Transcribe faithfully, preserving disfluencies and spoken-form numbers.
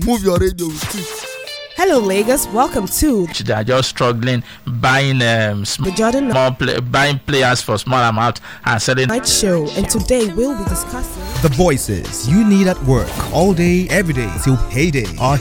Move your radio with it. Hello, Lagos. Welcome to. They are just struggling buying um, small, Jordan small play, buying players for small amount and selling. Night show, and today we'll be discussing the voices you need at work all day, every day till payday are